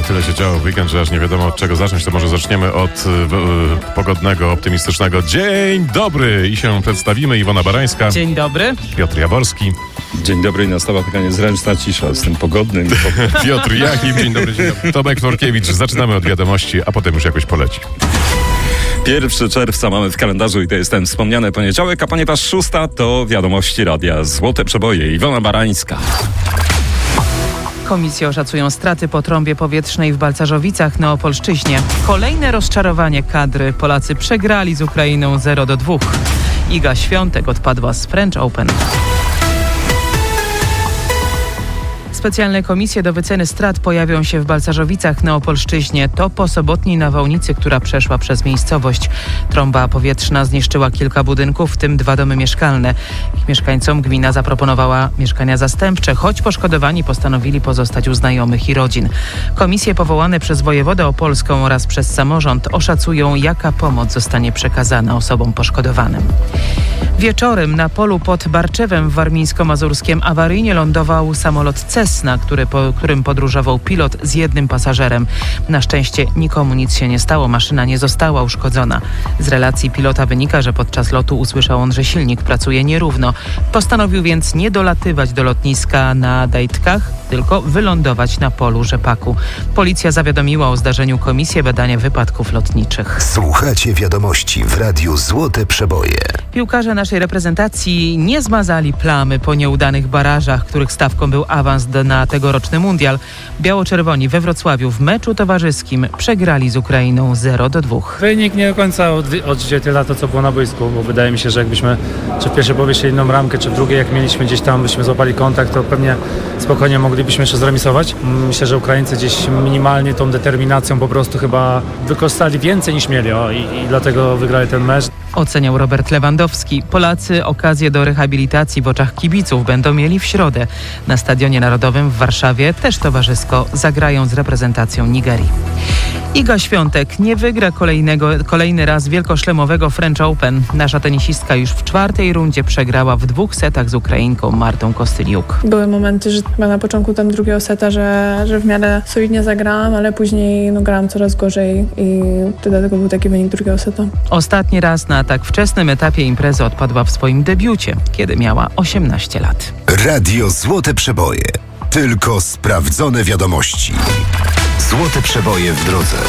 Tyle się działo w weekend, że aż nie wiadomo od czego zacząć. To może zaczniemy od pogodnego, optymistycznego. Dzień dobry! I się przedstawimy. Iwona Barańska. Dzień dobry. Piotr Jaworski. Dzień dobry i nastała taka niezręczna cisza z tym pogodnym. Piotr Jachim. Dzień dobry, dzień dobry. Tomek Norkiewicz. Zaczynamy od wiadomości, a potem już jakoś poleci. 1 czerwca mamy w kalendarzu i to jest ten wspomniany poniedziałek, a ponieważ 6 to wiadomości radia Złote Przeboje. Iwona Barańska. Komisje oszacują straty po trąbie powietrznej w Balcarzowicach na Opolszczyźnie. Kolejne rozczarowanie kadry. Polacy przegrali z Ukrainą 0-2. Iga Świątek odpadła z French Open. Specjalne komisje do wyceny strat pojawią się w Balcarzowicach na Opolszczyźnie. To po sobotniej nawałnicy, która przeszła przez miejscowość. Trąba powietrzna zniszczyła kilka budynków, w tym 2 domy mieszkalne. Ich mieszkańcom gmina zaproponowała mieszkania zastępcze, choć poszkodowani postanowili pozostać u znajomych i rodzin. Komisje powołane przez wojewodę opolską oraz przez samorząd oszacują, jaka pomoc zostanie przekazana osobom poszkodowanym. Wieczorem na polu pod Barczewem w Warmińsko-Mazurskiem awaryjnie lądował samolot Cessna, którym podróżował pilot z 1 pasażerem. Na szczęście nikomu nic się nie stało, maszyna nie została uszkodzona. Z relacji pilota wynika, że podczas lotu usłyszał on, że silnik pracuje nierówno. Postanowił więc nie dolatywać do lotniska na Dejtkach, tylko wylądować na polu rzepaku. Policja zawiadomiła o zdarzeniu Komisję Badania Wypadków Lotniczych. Słuchacie wiadomości w Radiu Złote Przeboje. Piłkarze naszej reprezentacji nie zmazali plamy po nieudanych barażach, których stawką był awans na tegoroczny mundial. Biało-czerwoni we Wrocławiu w meczu towarzyskim przegrali z Ukrainą 0-2. Wynik nie do końca odzwierciedla to, co było na boisku, bo wydaje mi się, że jakbyśmy czy w pierwszej połowie się inną ramkę, czy w drugiej, jak mieliśmy gdzieś tam, byśmy złapali kontakt, to pewnie spokojnie moglibyśmy jeszcze zremisować. Myślę, że Ukraińcy gdzieś minimalnie tą determinacją po prostu chyba wykorzystali więcej niż mieli i dlatego wygrali ten mecz. Oceniał Robert Lewandowski. Polacy okazję do rehabilitacji w oczach kibiców będą mieli w środę. Na Stadionie Narodowym w Warszawie też towarzysko zagrają z reprezentacją Nigerii. Iga Świątek nie wygra kolejny raz wielkoszlemowego French Open. Nasza tenisistka już w 4. rundzie przegrała w 2 setach z Ukrainką Martą Kostyliuk. Były momenty, że chyba na początku tam drugiego seta, że w miarę solidnie zagrałam, ale później grałam coraz gorzej i dlatego był taki wynik drugiego seta. Ostatni raz na tak wczesnym etapie imprezy odpadła w swoim debiucie, kiedy miała 18 lat. Radio Złote Przeboje. Tylko sprawdzone wiadomości. Złote Przeboje w drodze.